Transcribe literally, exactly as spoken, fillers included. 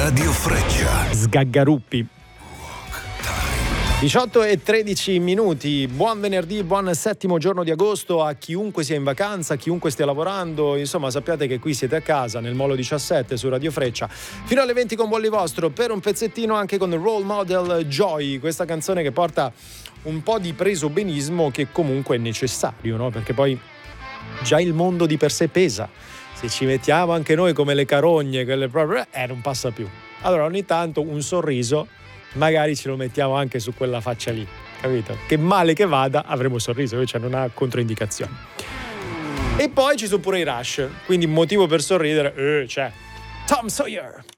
Radio Freccia. Sgaggaruppi. diciotto e tredici minuti, buon venerdì, buon settimo giorno di agosto a chiunque sia in vacanza, a chiunque stia lavorando, insomma sappiate che qui siete a casa nel Molo diciassette su Radio Freccia fino alle venti con Bolli Vostro, per un pezzettino anche con Role Model Joy, questa canzone che porta un po' di presobenismo che comunque è necessario, no? Perché poi già il mondo di per sé pesa, se ci mettiamo anche noi come le carogne, quelle proprio, eh, non passa più. Allora ogni tanto un sorriso magari ce lo mettiamo anche su quella faccia lì, capito? Che male che vada avremo sorriso, cioè non ha controindicazioni. E poi ci sono pure i Rush, quindi motivo per sorridere, eh, c'è Tom Sawyer.